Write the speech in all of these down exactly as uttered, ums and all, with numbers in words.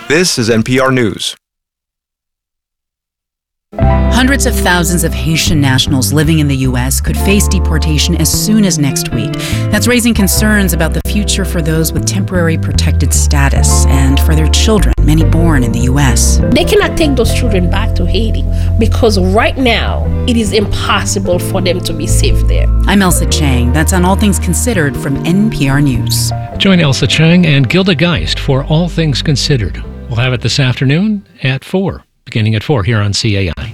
This is N P R News. Hundreds of thousands of Haitian nationals living in the U S could face deportation as soon as next week. That's raising concerns about the future for those with temporary protected status and for their children, many born in the U S. They cannot take those children back to Haiti because right now it is impossible for them to be safe there. I'm Elsa Chang. That's on All Things Considered from N P R News. Join Elsa Chang and Gilda Geist for All Things Considered. We'll have it this afternoon at four, beginning at four here on C A I.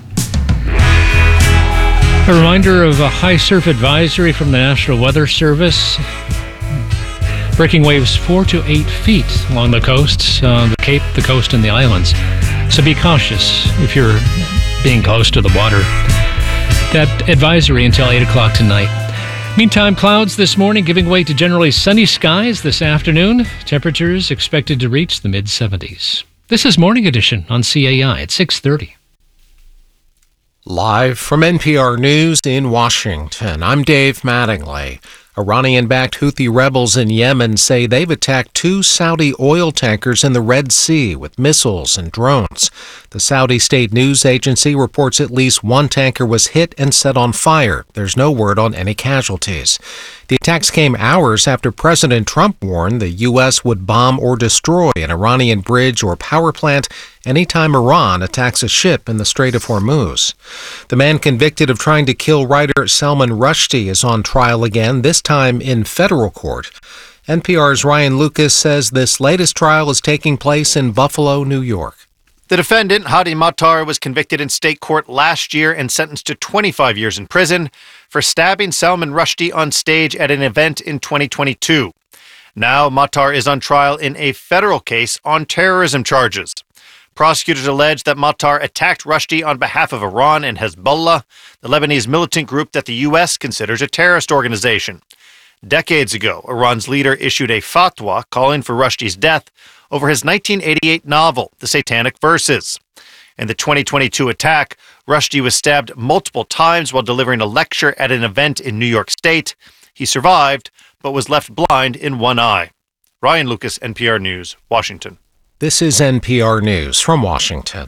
A reminder of a high surf advisory from the National Weather Service. Breaking waves four to eight feet along the coasts, uh, the Cape, the coast, and the islands. So be cautious if you're being close to the water. That advisory until eight o'clock tonight. Meantime, clouds this morning giving way to generally sunny skies this afternoon. Temperatures expected to reach the mid seventies. This is Morning Edition on C A I at six thirty. Live from N P R News in Washington, I'm Dave Mattingly. Iranian-backed Houthi rebels in Yemen say they've attacked two Saudi oil tankers in the Red Sea with missiles and drones. The Saudi state news agency reports at least one tanker was hit and set on fire. There's no word on any casualties. The attacks came hours after President Trump warned the U S would bomb or destroy an Iranian bridge or power plant anytime Iran attacks a ship in the Strait of Hormuz. The man convicted of trying to kill writer Salman Rushdie is on trial again, this time in federal court. N P R's Ryan Lucas says this latest trial is taking place in Buffalo, New York. The defendant, Hadi Matar, was convicted in state court last year and sentenced to twenty-five years in prison for stabbing Salman Rushdie on stage at an event in twenty twenty-two. Now, Matar is on trial in a federal case on terrorism charges. Prosecutors allege that Matar attacked Rushdie on behalf of Iran and Hezbollah, the Lebanese militant group that the U S considers a terrorist organization. Decades ago, Iran's leader issued a fatwa calling for Rushdie's death over his nineteen eighty-eight novel, The Satanic Verses. In the twenty twenty-two attack, Rushdie was stabbed multiple times while delivering a lecture at an event in New York State. He survived, but was left blind in one eye. Ryan Lucas, N P R News, Washington. This is N P R News from Washington.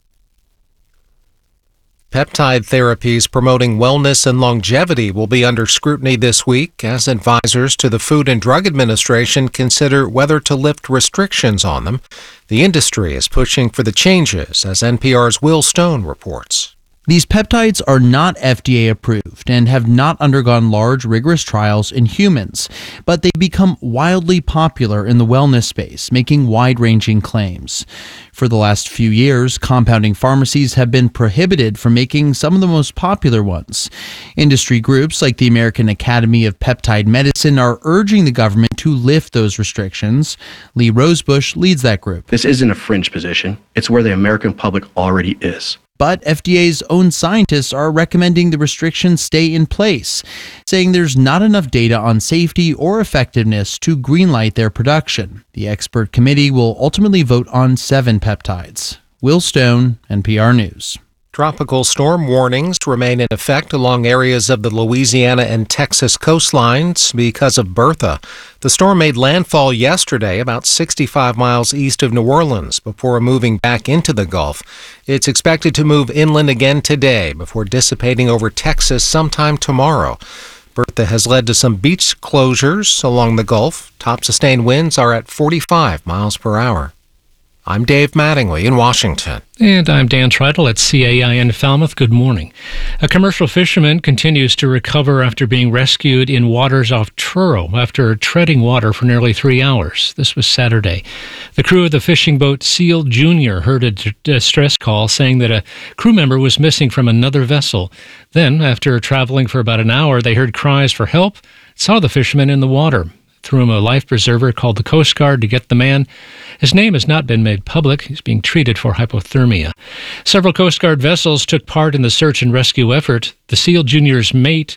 Peptide therapies promoting wellness and longevity will be under scrutiny this week as advisors to the Food and Drug Administration consider whether to lift restrictions on them. The industry is pushing for the changes, as N P R's Will Stone reports. These peptides are not F D A approved and have not undergone large, rigorous trials in humans, but they become wildly popular in the wellness space, making wide-ranging claims. For the last few years, compounding pharmacies have been prohibited from making some of the most popular ones. Industry groups like the American Academy of Peptide Medicine are urging the government to lift those restrictions. Lee Rosebush leads that group. This isn't a fringe position. It's where the American public already is. But F D A's own scientists are recommending the restrictions stay in place, saying there's not enough data on safety or effectiveness to greenlight their production. The expert committee will ultimately vote on seven peptides. Will Stone, N P R News. Tropical storm warnings remain in effect along areas of the Louisiana and Texas coastlines because of Bertha. The storm made landfall yesterday about sixty-five miles east of New Orleans before moving back into the Gulf. It's expected to move inland again today before dissipating over Texas sometime tomorrow. Bertha has led to some beach closures along the Gulf. Top sustained winds are at forty-five miles per hour. I'm Dave Mattingly in Washington. And I'm Dan Tridle at C A I in Falmouth. Good morning. A commercial fisherman continues to recover after being rescued in waters off Truro after treading water for nearly three hours. This was Saturday. The crew of the fishing boat Seal Junior heard a distress call saying that a crew member was missing from another vessel. Then, after traveling for about an hour, they heard cries for help, saw the fisherman in the water. Threw him a life preserver, called the Coast Guard to get the man. His name has not been made public. He's being treated for hypothermia. Several Coast Guard vessels took part in the search and rescue effort. The Seal Junior's mate,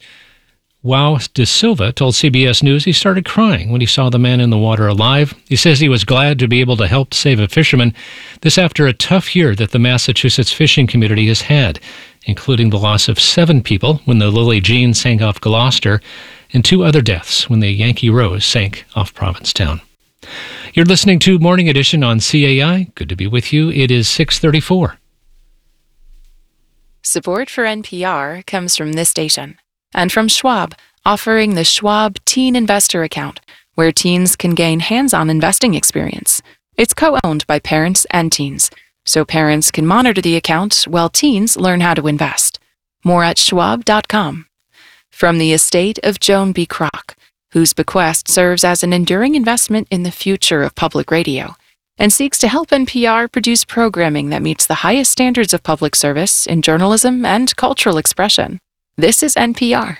Wow De Silva, told C B S News he started crying when he saw the man in the water alive. He says he was glad to be able to help save a fisherman. This after a tough year that the Massachusetts fishing community has had, including the loss of seven people when the Lily Jean sank off Gloucester, and two other deaths when the Yankee Rose sank off Provincetown. You're listening to Morning Edition on C A I. Good to be with you. It is six thirty-four. Support for N P R comes from this station and from Schwab, offering the Schwab Teen Investor Account, where teens can gain hands-on investing experience. It's co-owned by parents and teens, so parents can monitor the account while teens learn how to invest. More at schwab dot com. From the estate of Joan B. Kroc, whose bequest serves as an enduring investment in the future of public radio, and seeks to help N P R produce programming that meets the highest standards of public service in journalism and cultural expression. This is N P R.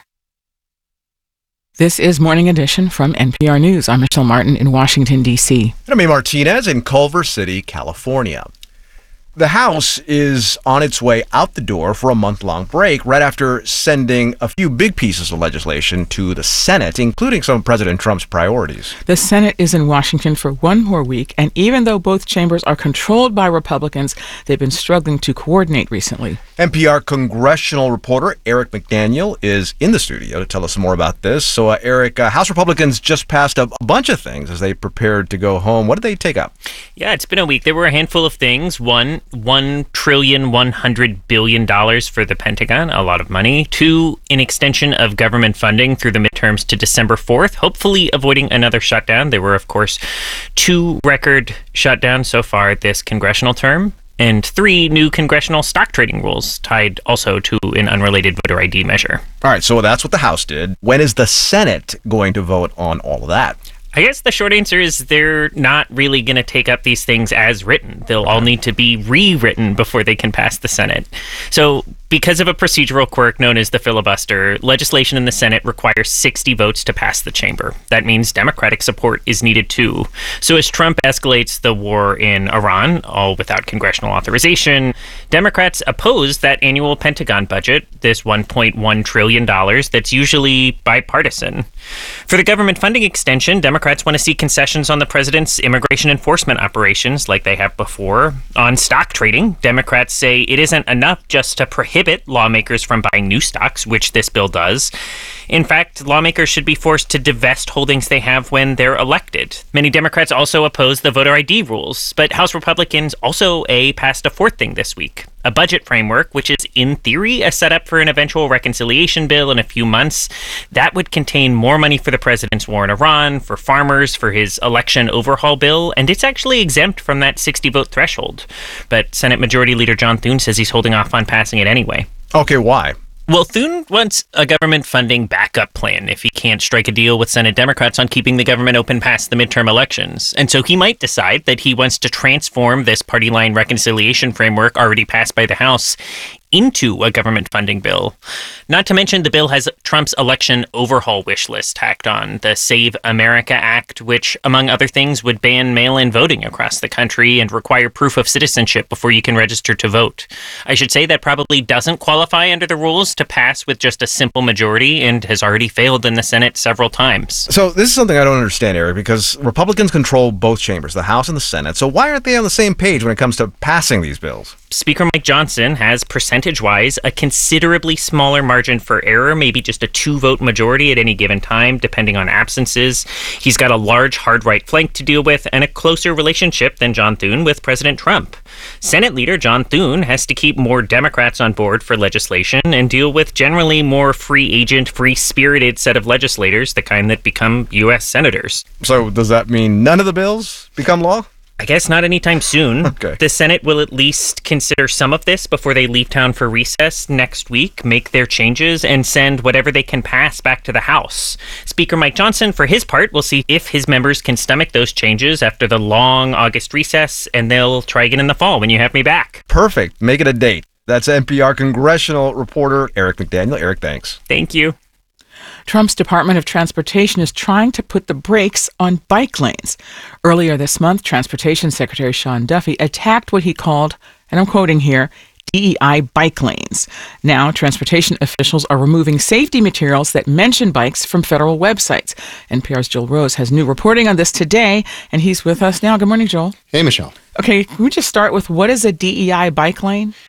This is Morning Edition from N P R News. I'm Michelle Martin in Washington, D C And I'm Amy Martinez in Culver City, California. The House is on its way out the door for a month-long break right after sending a few big pieces of legislation to the Senate, including some of President Trump's priorities. The Senate is in Washington for one more week, and even though both chambers are controlled by Republicans, they've been struggling to coordinate recently. N P R congressional reporter Eric McDaniel is in the studio to tell us more about this. So, uh, Eric, uh, House Republicans just passed up a bunch of things as they prepared to go home. What did they take up? Yeah, it's been a week. There were a handful of things. One, one trillion one hundred billion dollars for the Pentagon, a lot of money. Two, an extension of government funding through the midterms to December fourth, hopefully avoiding another shutdown. There were, of course, two record shutdowns so far this congressional term. And three, new congressional stock trading rules tied also to an unrelated voter I D measure. All right, so that's what the House did. When is the Senate going to vote on all of that? I guess the short answer is they're not really going to take up these things as written. They'll all need to be rewritten before they can pass the Senate. So because of a procedural quirk known as the filibuster, legislation in the Senate requires sixty votes to pass the chamber. That means Democratic support is needed too. So as Trump escalates the war in Iran, all without congressional authorization, Democrats oppose that annual Pentagon budget, this one point one trillion dollars that's usually bipartisan. For the government funding extension, Democrats want to see concessions on the president's immigration enforcement operations like they have before. On stock trading, Democrats say it isn't enough just to prohibit lawmakers from buying new stocks, which this bill does. In fact, lawmakers should be forced to divest holdings they have when they're elected. Many Democrats also oppose the voter I D rules, but House Republicans also a passed a fourth thing this week, a budget framework, which is in theory a setup for an eventual reconciliation bill in a few months. That would contain more money for the president's war in Iran, for farmers, for his election overhaul bill, and it's actually exempt from that sixty-vote threshold. But Senate Majority Leader John Thune says he's holding off on passing it anyway. Okay, why? Well, Thune wants a government funding backup plan if he can't strike a deal with Senate Democrats on keeping the government open past the midterm elections. And so he might decide that he wants to transform this party line reconciliation framework already passed by the House into a government funding bill. Not to mention the bill has Trump's election overhaul wish list tacked on, the Save America Act, which, among other things, would ban mail-in voting across the country and require proof of citizenship before you can register to vote. I should say that probably doesn't qualify under the rules to pass with just a simple majority and has already failed in the Senate several times. So this is something I don't understand, Eric, because Republicans control both chambers, the House and the Senate. So why aren't they on the same page when it comes to passing these bills? Speaker Mike Johnson has, percentage-wise, a considerably smaller margin for error, maybe just a two-vote majority at any given time, depending on absences. He's got a large hard-right flank to deal with and a closer relationship than John Thune with President Trump. Senate Leader John Thune has to keep more Democrats on board for legislation and deal with generally more free-agent, free-spirited set of legislators, the kind that become U S senators. So does that mean none of the bills become law? I guess not anytime soon. Okay. The Senate will at least consider some of this before they leave town for recess next week, make their changes, and send whatever they can pass back to the House. Speaker Mike Johnson, for his part, will see if his members can stomach those changes after the long August recess, and they'll try again in the fall when you have me back. Perfect. Make it a date. That's N P R congressional reporter Eric McDaniel. Eric, thanks. Thank you. Trump's Department of Transportation is trying to put the brakes on bike lanes. Earlier this month, Transportation Secretary Sean Duffy attacked what he called, and I'm quoting here, D E I bike lanes. Now, transportation officials are removing safety materials that mention bikes from federal websites. N P R's Joel Rose has new reporting on this today, and he's with us now. Good morning, Joel. Hey, Michelle. Okay, can we just start with what is a D E I bike lane?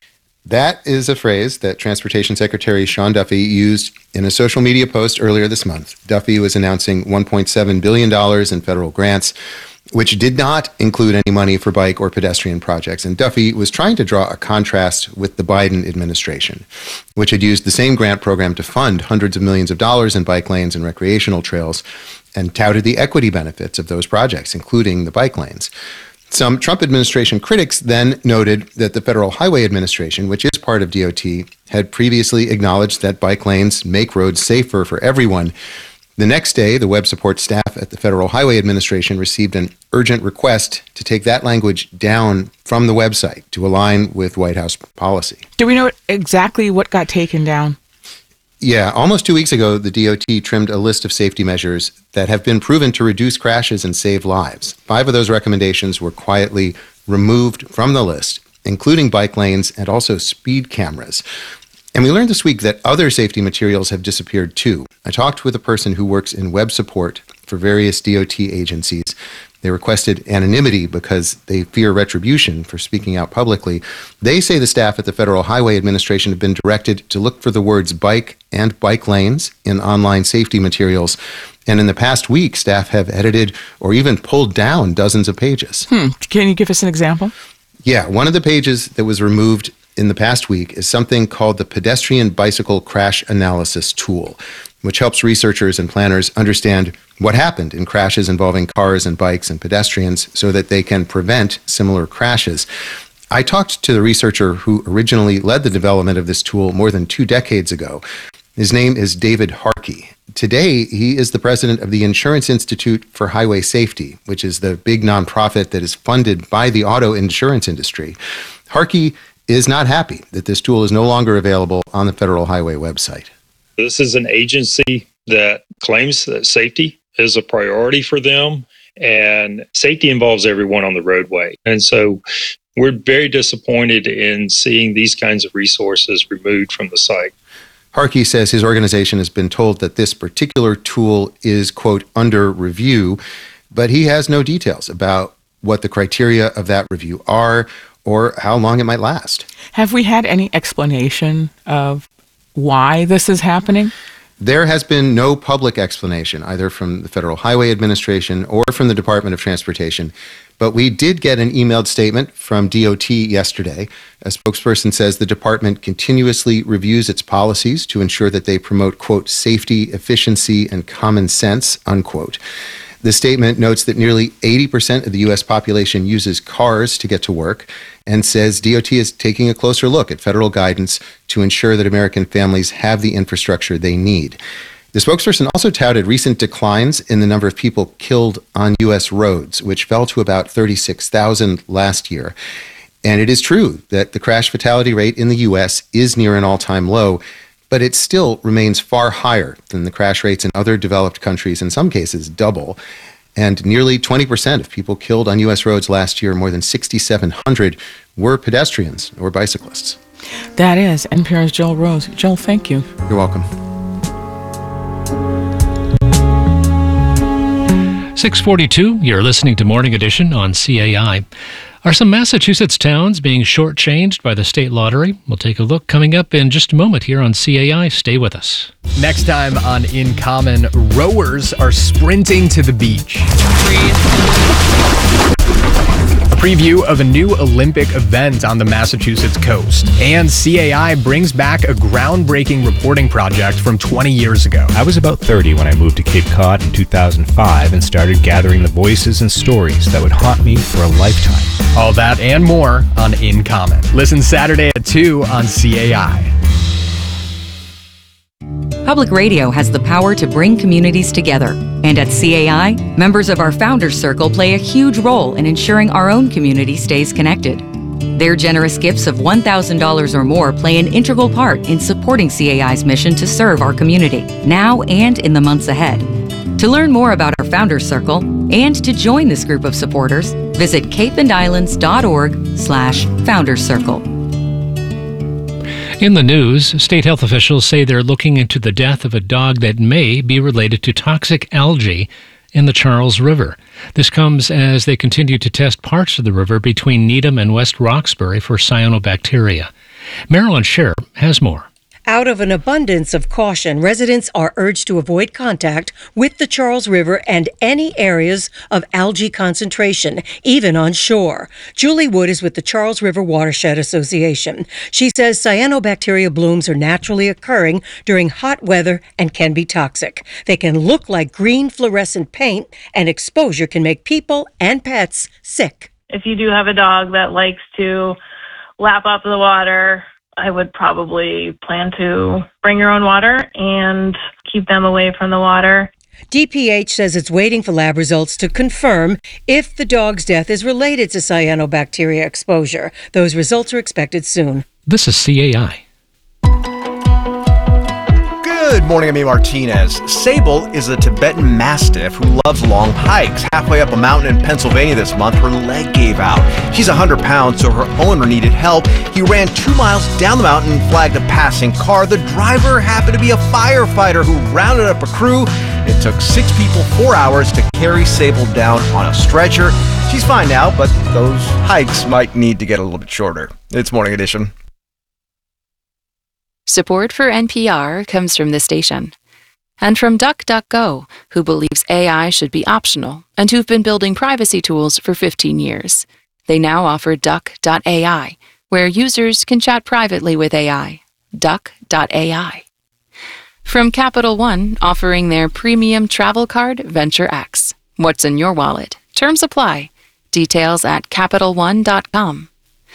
That is a phrase that Transportation Secretary Sean Duffy used in a social media post earlier this month. Duffy was announcing one point seven billion dollars in federal grants, which did not include any money for bike or pedestrian projects. And Duffy was trying to draw a contrast with the Biden administration, which had used the same grant program to fund hundreds of millions of dollars in bike lanes and recreational trails and touted the equity benefits of those projects, including the bike lanes. Some Trump administration critics then noted that the Federal Highway Administration, which is part of D O T, had previously acknowledged that bike lanes make roads safer for everyone. The next day, the web support staff at the Federal Highway Administration received an urgent request to take that language down from the website to align with White House policy. Do we know exactly what got taken down? Yeah, almost two weeks ago, the D O T trimmed a list of safety measures that have been proven to reduce crashes and save lives. Five of those recommendations were quietly removed from the list, including bike lanes and also speed cameras. And we learned this week that other safety materials have disappeared too. I talked with a person who works in web support for various D O T agencies. They requested anonymity because they fear retribution for speaking out publicly. They say the staff at the Federal Highway Administration have been directed to look for the words bike and bike lanes in online safety materials. And in the past week, staff have edited or even pulled down dozens of pages. Hmm. Can you give us an example? Yeah, one of the pages that was removed in the past week is something called the Pedestrian Bicycle Crash Analysis Tool, which helps researchers and planners understand what happened in crashes involving cars and bikes and pedestrians so that they can prevent similar crashes. I talked to the researcher who originally led the development of this tool more than two decades ago. His name is David Harkey. Today, he is the president of the Insurance Institute for Highway Safety, which is the big nonprofit that is funded by the auto insurance industry. Harkey is not happy that this tool is no longer available on the Federal Highway website. This is an agency that claims that safety is a priority for them, and safety involves everyone on the roadway. And so we're very disappointed in seeing these kinds of resources removed from the site. Harkey says his organization has been told that this particular tool is, quote, under review, but he has no details about what the criteria of that review are or how long it might last. Have we had any explanation of why this is happening? There has been no public explanation, either from the Federal Highway Administration or from the Department of Transportation. But we did get an emailed statement from D O T yesterday. A spokesperson says the department continuously reviews its policies to ensure that they promote, quote, safety, efficiency, and common sense, unquote. The statement notes that nearly eighty percent of the U S population uses cars to get to work and says D O T is taking a closer look at federal guidance to ensure that American families have the infrastructure they need. The spokesperson also touted recent declines in the number of people killed on U S roads, which fell to about thirty-six thousand last year. And it is true that the crash fatality rate in the U S is near an all-time low, but it still remains far higher than the crash rates in other developed countries, in some cases double. And nearly twenty percent of people killed on U S roads last year, more than six thousand seven hundred, were pedestrians or bicyclists. That is N P R's Joel Rose. Joel, thank you. You're welcome. six forty-two, you're listening to Morning Edition on C A I. Are some Massachusetts towns being shortchanged by the state lottery? We'll take a look coming up in just a moment here on C A I. Stay with us. Next time on In Common, rowers are sprinting to the beach. A preview of a new Olympic event on the Massachusetts coast. And C A I brings back a groundbreaking reporting project from twenty years ago. I was about thirty when I moved to Cape Cod in two thousand five and started gathering the voices and stories that would haunt me for a lifetime. All that and more on In Common. Listen Saturday at two on C A I. Public radio has the power to bring communities together. And at C A I, members of our Founders Circle play a huge role in ensuring our own community stays connected. Their generous gifts of one thousand dollars or more play an integral part in supporting C A I's mission to serve our community, now and in the months ahead. To learn more about our Founders Circle and to join this group of supporters, visit capeandislands.org slash Founders Circle. In the news, state health officials say they're looking into the death of a dog that may be related to toxic algae in the Charles River. This comes as they continue to test parts of the river between Needham and West Roxbury for cyanobacteria. Marilyn Scher has more. Out of an abundance of caution, residents are urged to avoid contact with the Charles River and any areas of algae concentration, even on shore. Julie Wood is with the Charles River Watershed Association. She says cyanobacteria blooms are naturally occurring during hot weather and can be toxic. They can look like green fluorescent paint, and exposure can make people and pets sick. If you do have a dog that likes to lap up the water, I would probably plan to bring your own water and keep them away from the water. D P H says it's waiting for lab results to confirm if the dog's death is related to cyanobacteria exposure. Those results are expected soon. This is C A I. Good morning, I'm Ian Martinez. Sable is a Tibetan Mastiff who loves long hikes. Halfway up a mountain in Pennsylvania this month, her leg gave out. She's one hundred pounds, so her owner needed help. He ran two miles down the mountain and flagged a passing car. The driver happened to be a firefighter who rounded up a crew. It took six people four hours to carry Sable down on a stretcher. She's fine now, but those hikes might need to get a little bit shorter. It's Morning Edition. Support for N P R comes from this station and from DuckDuckGo, who believes A I should be optional and who've been building privacy tools for fifteen years. They now offer Duck dot A I, where users can chat privately with A I. Duck dot A I. From Capital One, offering their premium travel card, Venture X. What's in your wallet? Terms apply. Details at Capital One dot com.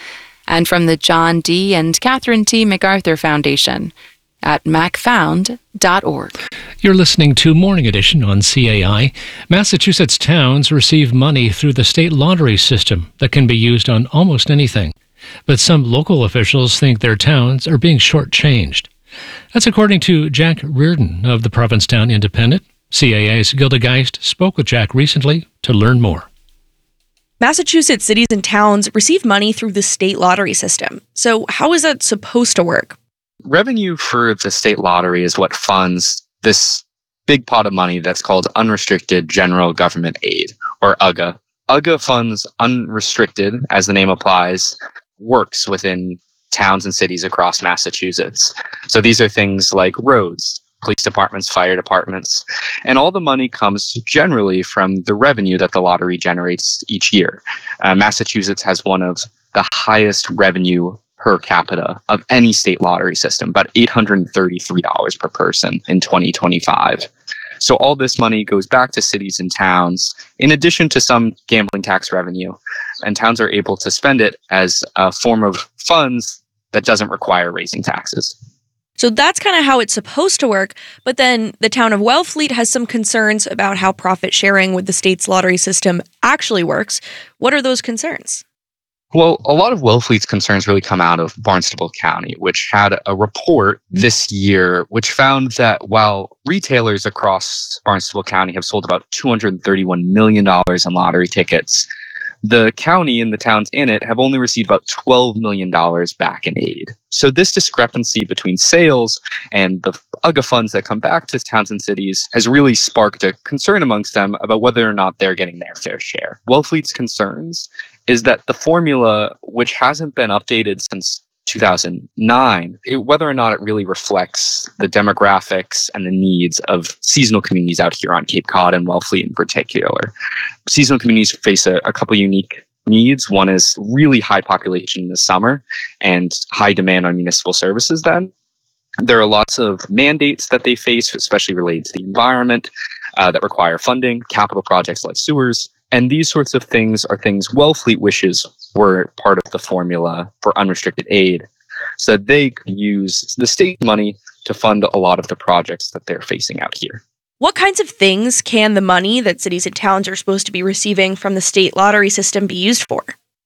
And from the John D. and Catherine T. MacArthur Foundation at mac found dot org. You're listening to Morning Edition on C A I. Massachusetts towns receive money through the state lottery system that can be used on almost anything. But some local officials think their towns are being shortchanged. That's according to Jack Reardon of the Provincetown Independent. C A A's Gilda Geist spoke with Jack recently to learn more. Massachusetts cities and towns receive money through the state lottery system. So how is that supposed to work? Revenue for the state lottery is what funds this big pot of money that's called Unrestricted General Government Aid, or U G A. U G A funds unrestricted, as the name applies, works within towns and cities across Massachusetts. So these are things like roads, police departments, fire departments, and all the money comes generally from the revenue that the lottery generates each year. Uh, Massachusetts has one of the highest revenue per capita of any state lottery system, about eight hundred thirty-three dollars per person in twenty twenty-five. So all this money goes back to cities and towns, in addition to some gambling tax revenue, and towns are able to spend it as a form of funds that doesn't require raising taxes. So that's kind of how it's supposed to work, but then the town of Wellfleet has some concerns about how profit sharing with the state's lottery system actually works. What are those concerns? Well, a lot of Wellfleet's concerns really come out of Barnstable County, which had a report this year which found that while retailers across Barnstable County have sold about two hundred thirty-one million dollars in lottery tickets, the county and the towns in it have only received about twelve million dollars back in aid. So this discrepancy between sales and the U G A funds that come back to towns and cities has really sparked a concern amongst them about whether or not they're getting their fair share. Wellfleet's concerns is that the formula, which hasn't been updated since two thousand nine, it, whether or not it really reflects the demographics and the needs of seasonal communities out here on Cape Cod and Wellfleet in particular. Seasonal communities face a, a couple unique needs. One is really high population in the summer and high demand on municipal services then. There are lots of mandates that they face, especially related to the environment, uh, that require funding, capital projects like sewers. And these sorts of things are things Wellfleet wishes were part of the formula for unrestricted aid, so that they could use the state money to fund a lot of the projects that they're facing out here. What kinds of things can the money that cities and towns are supposed to be receiving from the state lottery system be used for?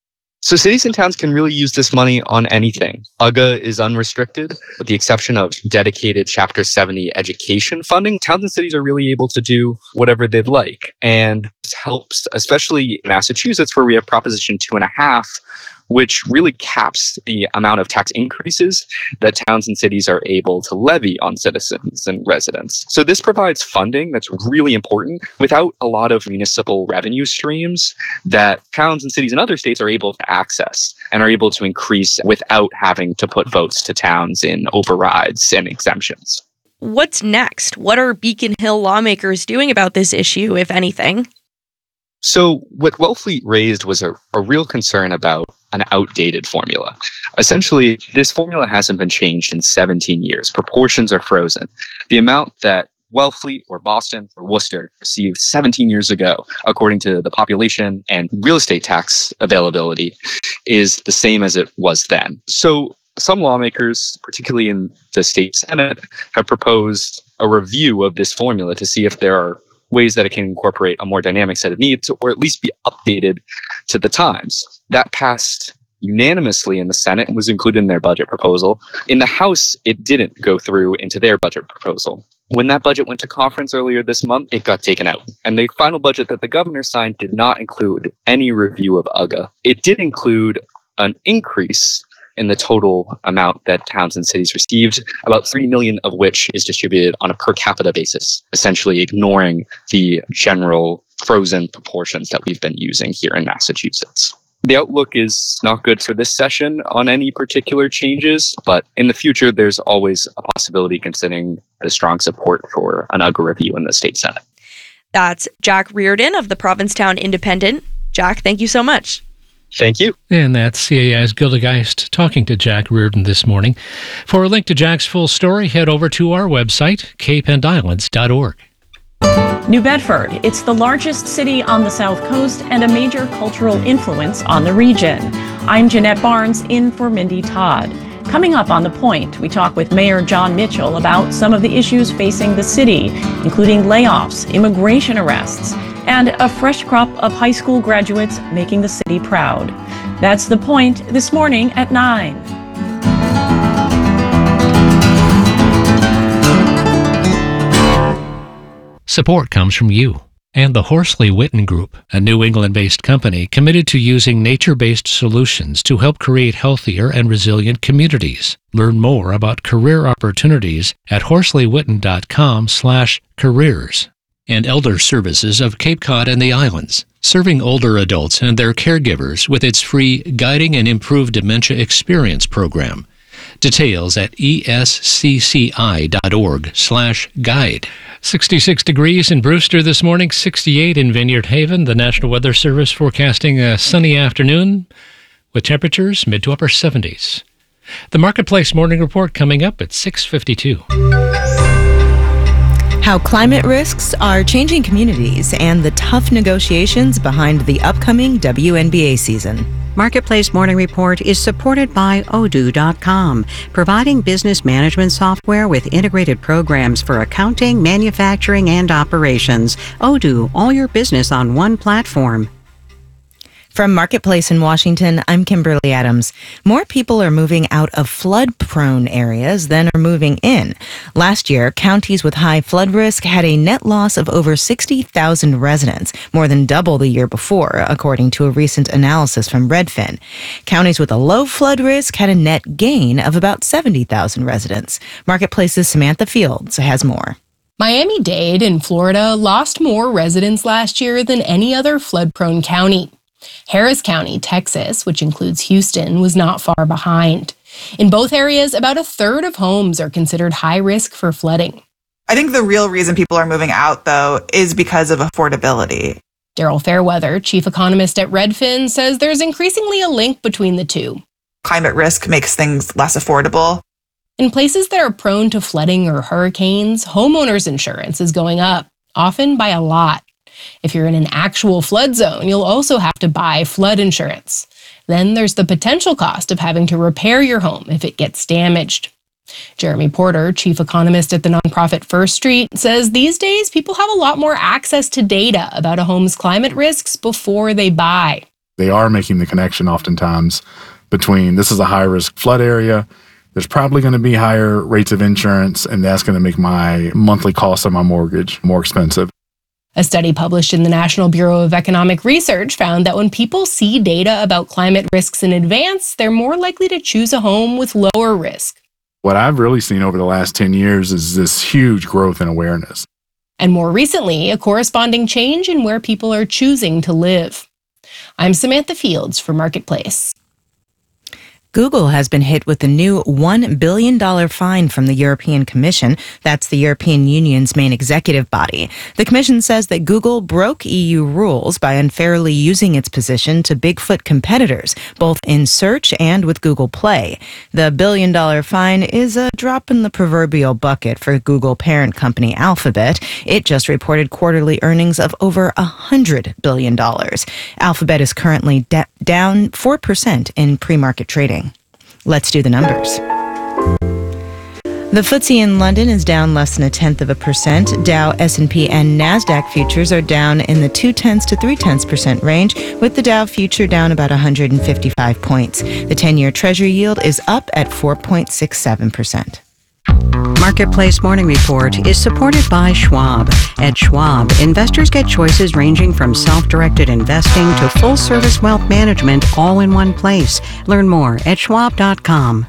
So cities and towns can really use this money on anything. U G A is unrestricted, with the exception of dedicated Chapter seventy education funding. Towns and cities are really able to do whatever they'd like. And this helps, especially in Massachusetts, where we have Proposition two and a half, which really caps the amount of tax increases that towns and cities are able to levy on citizens and residents. So this provides funding that's really important without a lot of municipal revenue streams that towns and cities in other states are able to access and are able to increase without having to put votes to towns in overrides and exemptions. What's next? What are Beacon Hill lawmakers doing about this issue, if anything? So what Wellfleet raised was a, a real concern about an outdated formula. Essentially, this formula hasn't been changed in seventeen years. Proportions are frozen. The amount that Wellfleet or Boston or Worcester received seventeen years ago, according to the population and real estate tax availability, is the same as it was then. So some lawmakers, particularly in the state Senate, have proposed a review of this formula to see if there are ways that it can incorporate a more dynamic set of needs or at least be updated to the times. That passed unanimously in the Senate and was included in their budget proposal. In the House, it didn't go through into their budget proposal. When that budget went to conference earlier this month, it got taken out. And the final budget that the governor signed did not include any review of U G A. It did include an increase in the total amount that towns and cities received, about three million of which is distributed on a per capita basis, essentially ignoring the general frozen proportions that we've been using here in Massachusetts. The outlook is not good for this session on any particular changes, but in the future, there's always a possibility considering the strong support for an U G A review in the state Senate. That's Jack Reardon of the Provincetown Independent. Jack, thank you so much. Thank you. And that's C A I's Gilda Geist talking to Jack Reardon this morning. For a link to Jack's full story, head over to our website, cape and islands dot org. New Bedford. It's the largest city on the South Coast and a major cultural influence on the region. I'm Jeanette Barnes, in for Mindy Todd. Coming up on The Point, we talk with Mayor John Mitchell about some of the issues facing the city, including layoffs, immigration arrests, and a fresh crop of high school graduates making the city proud. That's The Point this morning at nine. Support comes from you and the Horsley Witten Group, a New England-based company committed to using nature-based solutions to help create healthier and resilient communities. Learn more about career opportunities at horsley witten dot com slash careers. And Elder Services of Cape Cod and the Islands, serving older adults and their caregivers with its free Guiding and Improved Dementia Experience program. Details at E S C C I dot org slash guide. sixty-six degrees in Brewster this morning, sixty-eight in Vineyard Haven. The National Weather Service forecasting a sunny afternoon with temperatures mid to upper seventies. The Marketplace Morning Report coming up at six fifty-two. How climate risks are changing communities and the tough negotiations behind the upcoming W N B A season. Marketplace Morning Report is supported by Odoo dot com, providing business management software with integrated programs for accounting, manufacturing, and operations. Odoo, all your business on one platform. From Marketplace in Washington, I'm Kimberly Adams. More people are moving out of flood-prone areas than are moving in. Last year, counties with high flood risk had a net loss of over sixty thousand residents, more than double the year before, according to a recent analysis from Redfin. Counties with a low flood risk had a net gain of about seventy thousand residents. Marketplace's Samantha Fields has more. Miami-Dade in Florida lost more residents last year than any other flood-prone county. Harris County, Texas, which includes Houston, was not far behind. In both areas, about a third of homes are considered high risk for flooding. I think the real reason people are moving out, though, is because of affordability. Daryl Fairweather, chief economist at Redfin, says there's increasingly a link between the two. Climate risk makes things less affordable. In places that are prone to flooding or hurricanes, homeowners insurance is going up, often by a lot. If you're in an actual flood zone, you'll also have to buy flood insurance. Then there's the potential cost of having to repair your home if it gets damaged. Jeremy Porter, chief economist at the nonprofit First Street, says these days people have a lot more access to data about a home's climate risks before they buy. They are making the connection oftentimes between this is a high-risk flood area, there's probably going to be higher rates of insurance, and that's going to make my monthly cost of my mortgage more expensive. A study published in the National Bureau of Economic Research found that when people see data about climate risks in advance, they're more likely to choose a home with lower risk. What I've really seen over the last ten years is this huge growth in awareness. And more recently, a corresponding change in where people are choosing to live. I'm Samantha Fields for Marketplace. Google has been hit with a new one billion dollars fine from the European Commission. That's the European Union's main executive body. The Commission says that Google broke E U rules by unfairly using its position to Bigfoot competitors, both in search and with Google Play. The billion dollar fine is a drop in the proverbial bucket for Google parent company Alphabet. It just reported quarterly earnings of over one hundred billion dollars. Alphabet is currently de- down four percent in pre-market trading. Let's do the numbers. The F T S E in London is down less than a tenth of a percent. Dow, S and P, and NASDAQ futures are down in the two-tenths to three-tenths percent range, with the Dow future down about one hundred fifty-five points. The ten-year Treasury yield is up at four point six seven percent. Marketplace Morning Report is supported by Schwab. At Schwab, investors get choices ranging from self-directed investing to full-service wealth management all in one place. Learn more at schwab dot com.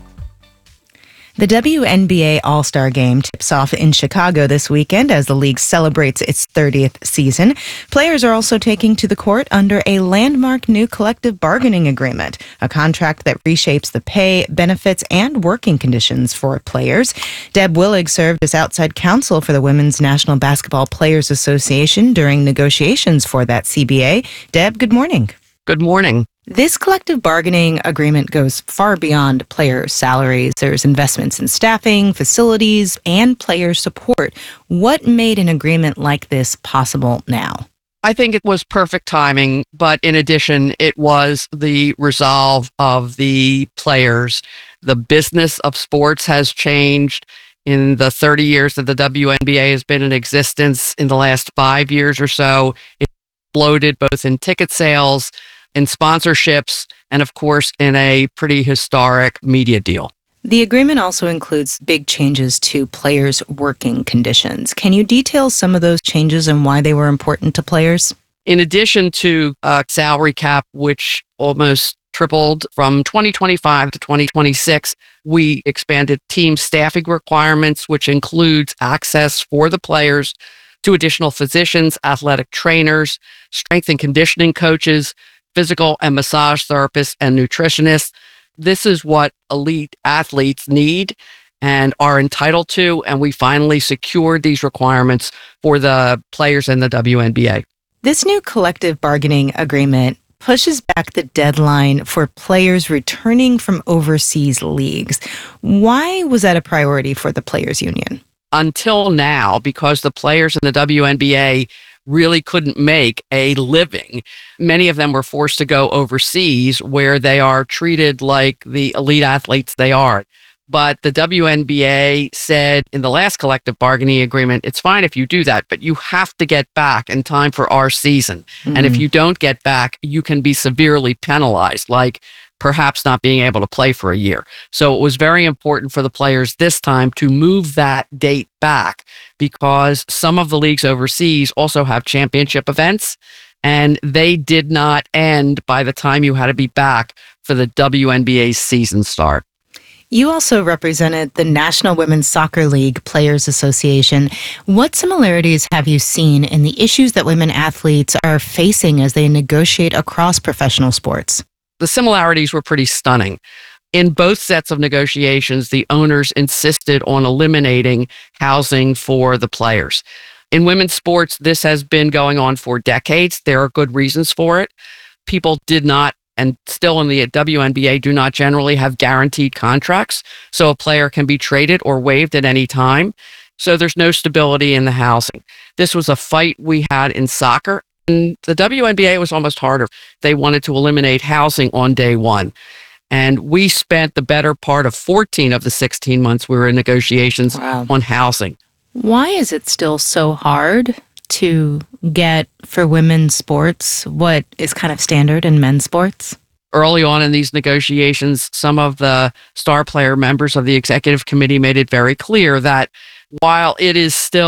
The W N B A All-Star Game tips off in Chicago this weekend as the league celebrates its thirtieth season. Players are also taking to the court under a landmark new collective bargaining agreement, a contract that reshapes the pay, benefits, and working conditions for players. Deb Willig served as outside counsel for the Women's National Basketball Players Association during negotiations for that C B A. Deb, good morning. Good morning. This collective bargaining agreement goes far beyond player salaries. There's investments in staffing, facilities, and player support. What made an agreement like this possible now? I think it was perfect timing, but in addition, it was the resolve of the players. The business of sports has changed. In the thirty years that the W N B A has been in existence, in the last five years or so, it exploded both in ticket sales, in sponsorships, and of course, in a pretty historic media deal. The agreement also includes big changes to players' working conditions. Can you detail some of those changes and why they were important to players? In addition to a salary cap, which almost tripled from twenty twenty-five to twenty twenty-six, we expanded team staffing requirements, which includes access for the players to additional physicians, athletic trainers, strength and conditioning coaches, physical and massage therapists, and nutritionists. This is what elite athletes need and are entitled to, and we finally secured these requirements for the players in the W N B A. This new collective bargaining agreement pushes back the deadline for players returning from overseas leagues. Why was that a priority for the players' union? Until now, because the players in the W N B A really couldn't make a living. Many of them were forced to go overseas where they are treated like the elite athletes they are. But the W N B A said in the last collective bargaining agreement, it's fine if you do that, but you have to get back in time for our season. Mm-hmm. And if you don't get back, you can be severely penalized, like perhaps not being able to play for a year. So it was very important for the players this time to move that date back because some of the leagues overseas also have championship events, and they did not end by the time you had to be back for the W N B A's season start. You also represented the National Women's Soccer League Players Association. What similarities have you seen in the issues that women athletes are facing as they negotiate across professional sports? The similarities were pretty stunning. In both sets of negotiations, the owners insisted on eliminating housing for the players. In women's sports, this has been going on for decades. There are good reasons for it. People did not, and still in the W N B A, do not generally have guaranteed contracts, so a player can be traded or waived at any time. So there's no stability in the housing. This was a fight we had in soccer. And the W N B A was almost harder. They wanted to eliminate housing on day one. And we spent the better part of fourteen of the sixteen months we were in negotiations wow. on housing. Why is it still so hard to get for women's sports what is kind of standard in men's sports? Early on in these negotiations, some of the star player members of the executive committee made it very clear that while it is still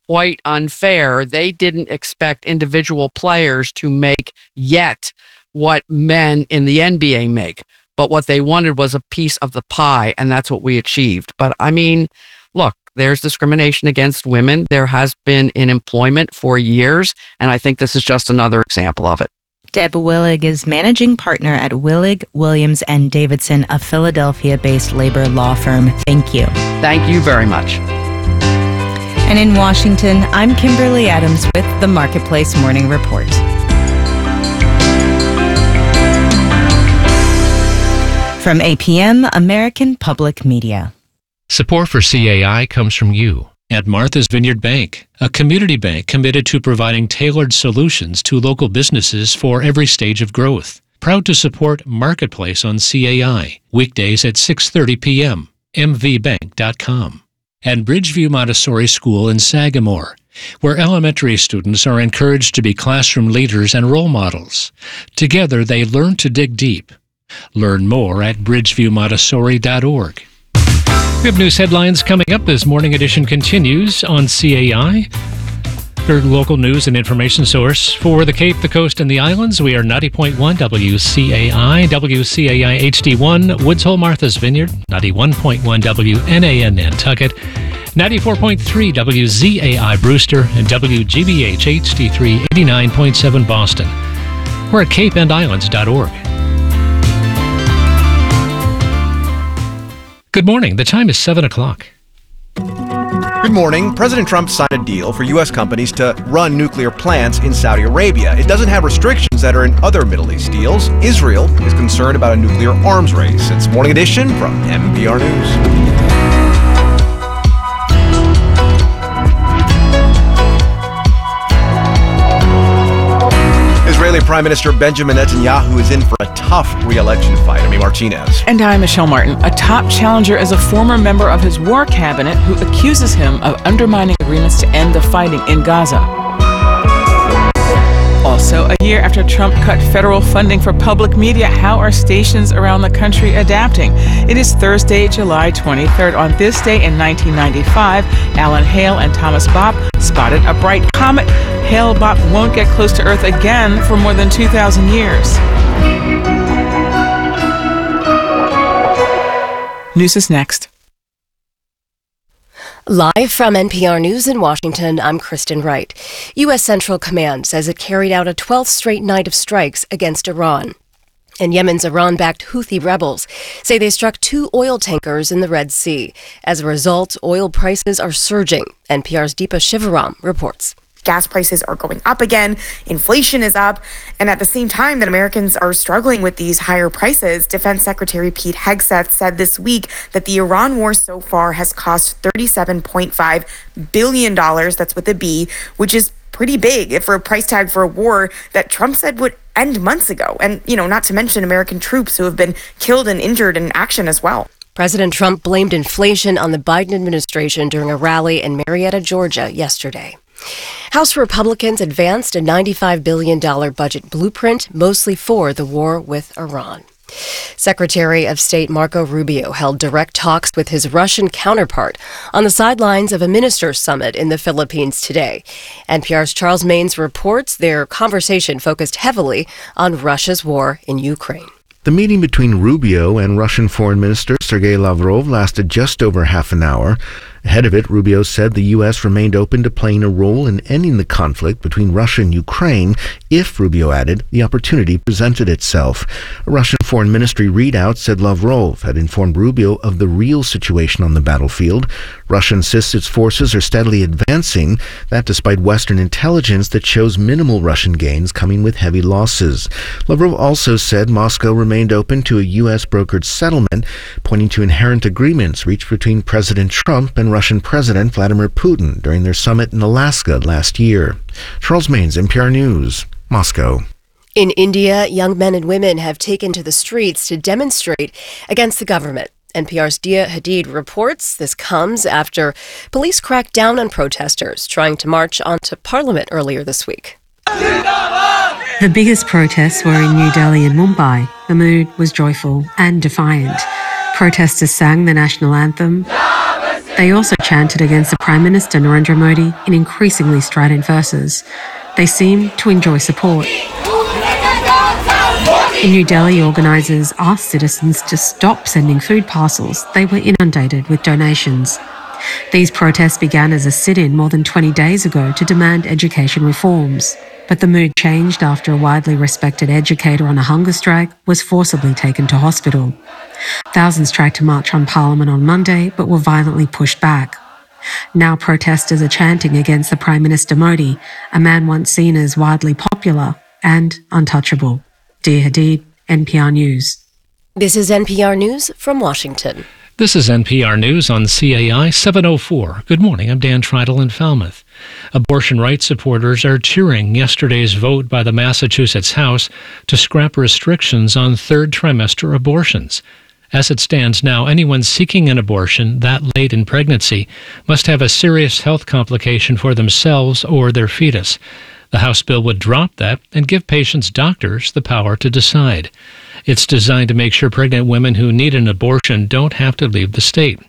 quite unfair. They didn't expect individual players to make yet what men in the N B A make. But what they wanted was a piece of the pie, and that's what we achieved. But I mean, look, there's discrimination against women. There has been in employment for years, and I think this is just another example of it. Deb Willig is managing partner at Willig, Williams and Davidson, a Philadelphia-based labor law firm. Thank you. Thank you very much. And in Washington, I'm Kimberly Adams with the Marketplace Morning Report. From A P M, American Public Media. Support for C A I comes from you at Martha's Vineyard Bank, a community bank committed to providing tailored solutions to local businesses for every stage of growth. Proud to support Marketplace on C A I, weekdays at six thirty p.m., m v bank dot com. And Bridgeview Montessori School in Sagamore, where elementary students are encouraged to be classroom leaders and role models. Together, they learn to dig deep. Learn more at bridgeview montessori dot org. We have news headlines coming up as Morning Edition continues on C A I. Your local news and information source for the Cape, the Coast, and the Islands. We are ninety point one W C A I, W C A I H D one, Woods Hole, Martha's Vineyard, ninety-one point one W N A N Nantucket, ninety-four point three W Z A I Brewster, and W G B H H D three, eighty-nine point seven Boston. We're at cape and islands dot org. Good morning. The time is seven o'clock. Good morning. President Trump signed a deal for U S companies to run nuclear plants in Saudi Arabia. It doesn't have restrictions that are in other Middle East deals. Israel is concerned about a nuclear arms race. It's Morning Edition from N P R News. Israeli Prime Minister Benjamin Netanyahu is in for a tough re-election fight. Amy Martinez. And I'm Michelle Martin. A top challenger is a former member of his war cabinet who accuses him of undermining agreements to end the fighting in Gaza. Also, a year after Trump cut federal funding for public media, how are stations around the country adapting? It is Thursday, July twenty-third. On this day in nineteen ninety-five, Alan Hale and Thomas Bopp spotted a bright comet. Hale-Bopp won't get close to Earth again for more than two thousand years. News is next. Live from N P R News in Washington, I'm Kristen Wright. U S Central Command says it carried out a twelfth straight night of strikes against Iran. And Yemen's Iran-backed Houthi rebels say they struck two oil tankers in the Red Sea. As a result, oil prices are surging. N P R's Deepa Shivaram reports. Gas prices are going up again, inflation is up, and at the same time that Americans are struggling with these higher prices, Defense Secretary Pete Hegseth said this week that the Iran war so far has cost thirty-seven point five billion dollars, that's with a B, which is pretty big for a price tag for a war that Trump said would end months ago. And, you know, not to mention American troops who have been killed and injured in action as well. President Trump blamed inflation on the Biden administration during a rally in Marietta, Georgia yesterday. House Republicans advanced a ninety-five billion dollars budget blueprint, mostly for the war with Iran. Secretary of State Marco Rubio held direct talks with his Russian counterpart on the sidelines of a ministers' summit in the Philippines today. N P R's Charles Maynes reports their conversation focused heavily on Russia's war in Ukraine. The meeting between Rubio and Russian Foreign Minister Sergei Lavrov lasted just over half an hour. Ahead of it, Rubio said the U S remained open to playing a role in ending the conflict between Russia and Ukraine if, Rubio added, the opportunity presented itself. A Russian Foreign Ministry readout said Lavrov had informed Rubio of the real situation on the battlefield. Russia insists its forces are steadily advancing, that despite Western intelligence that shows minimal Russian gains coming with heavy losses. Lavrov also said Moscow remained open to a U S-brokered settlement, pointing to inherent agreements reached between President Trump and Russian President Vladimir Putin during their summit in Alaska last year. Charles Maynes, N P R News, Moscow. In India, young men and women have taken to the streets to demonstrate against the government. N P R's Dia Hadid reports this comes after police cracked down on protesters trying to march onto Parliament earlier this week. The biggest protests were in New Delhi and Mumbai. The mood was joyful and defiant. Protesters sang the national anthem. They also chanted against the Prime Minister Narendra Modi in increasingly strident verses. They seemed to enjoy support. In New Delhi, organisers asked citizens to stop sending food parcels. They were inundated with donations. These protests began as a sit-in more than twenty days ago to demand education reforms. But the mood changed after a widely respected educator on a hunger strike was forcibly taken to hospital. Thousands tried to march on Parliament on Monday, but were violently pushed back. Now protesters are chanting against the Prime Minister Modi, a man once seen as widely popular and untouchable. Dia Hadid, N P R News. This is N P R News from Washington. This is N P R News on C A I seven oh four. Good morning, I'm Dan Tridle in Falmouth. Abortion rights supporters are cheering yesterday's vote by the Massachusetts House to scrap restrictions on third trimester abortions. As it stands now, anyone seeking an abortion that late in pregnancy must have a serious health complication for themselves or their fetus. The House bill would drop that and give patients' doctors the power to decide. It's designed to make sure pregnant women who need an abortion don't have to leave the state.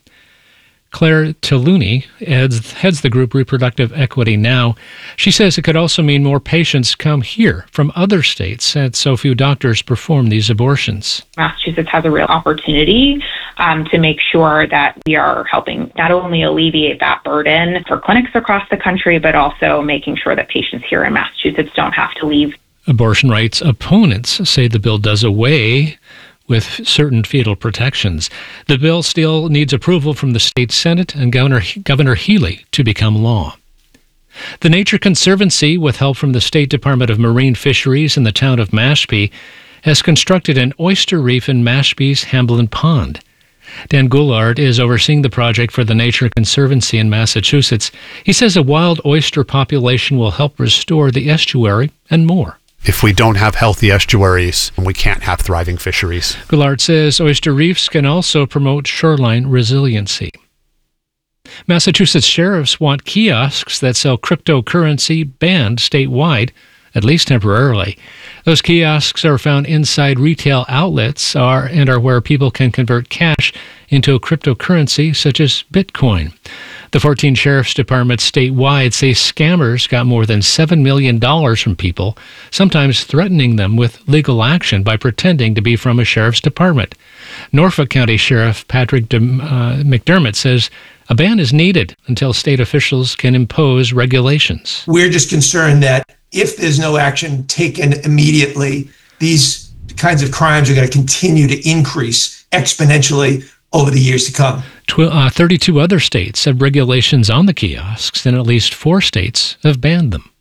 Claire Tilluni heads, heads the group Reproductive Equity Now. She says it could also mean more patients come here from other states since so few doctors perform these abortions. Massachusetts has a real opportunity um, to make sure that we are helping not only alleviate that burden for clinics across the country, but also making sure that patients here in Massachusetts don't have to leave. Abortion rights opponents say the bill does away with certain fetal protections. The bill still needs approval from the state Senate and Governor, Governor Healy to become law. The Nature Conservancy, with help from the State Department of Marine Fisheries and the town of Mashpee, has constructed an oyster reef in Mashpee's Hamblin Pond. Dan Goulart is overseeing the project for the Nature Conservancy in Massachusetts. He says a wild oyster population will help restore the estuary and more. If we don't have healthy estuaries, we can't have thriving fisheries. Goulart says oyster reefs can also promote shoreline resiliency. Massachusetts sheriffs want kiosks that sell cryptocurrency banned statewide, at least temporarily. Those kiosks are found inside retail outlets are, and are where people can convert cash into a cryptocurrency such as Bitcoin. The fourteen sheriff's departments statewide say scammers got more than seven million dollars from people, sometimes threatening them with legal action by pretending to be from a sheriff's department. Norfolk County Sheriff Patrick De, uh, McDermott says a ban is needed until state officials can impose regulations. We're just concerned that if there's no action taken immediately, these kinds of crimes are going to continue to increase exponentially over the years to come. Uh, thirty-two other states have regulations on the kiosks, and at least four states have banned them.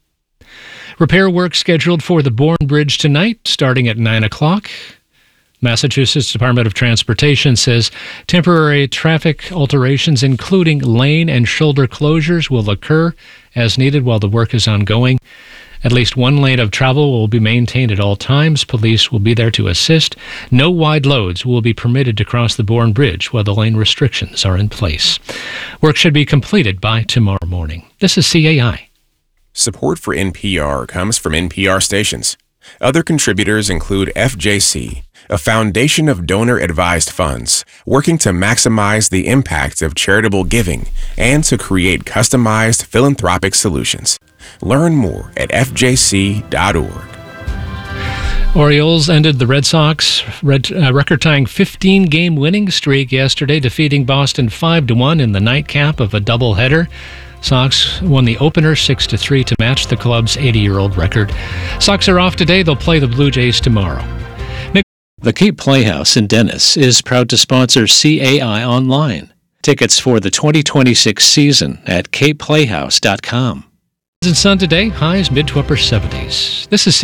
Repair work scheduled for the Bourne Bridge tonight, starting at nine o'clock. Massachusetts Department of Transportation says temporary traffic alterations, including lane and shoulder closures, will occur as needed while the work is ongoing. At least one lane of travel will be maintained at all times. Police will be there to assist. No wide loads will be permitted to cross the Bourne Bridge while the lane restrictions are in place. Work should be completed by tomorrow morning. This is C A I. Support for N P R comes from N P R stations. Other contributors include F J C, a foundation of donor-advised funds working to maximize the impact of charitable giving and to create customized philanthropic solutions. Learn more at F J C dot org. Orioles ended the Red Sox red, uh, record-tying fifteen-game winning streak yesterday, defeating Boston five to one in the nightcap of a doubleheader. Sox won the opener six to three to match the club's eighty-year-old record. Sox are off today. They'll play the Blue Jays tomorrow. Nick- the Cape Playhouse in Dennis is proud to sponsor C A I Online. Tickets for the twenty twenty-six season at cape playhouse dot com. And sun today, highs mid to upper seventies. This is